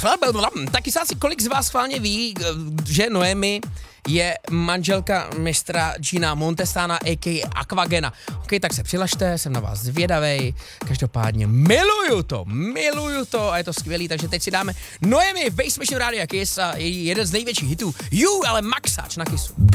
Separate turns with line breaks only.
Taky se asi kolik z vás schválně ví, že Noemi je manželka mistra Gina Montesana, a.k.a. Aquagena. Ok, tak se přihlašte, jsem na vás zvědavej. Každopádně miluju to a je to skvělý, takže teď si dáme Noemi v Bass Machine Radio Kiss a její jeden z největších hitů. Ale maxáč na Kissu.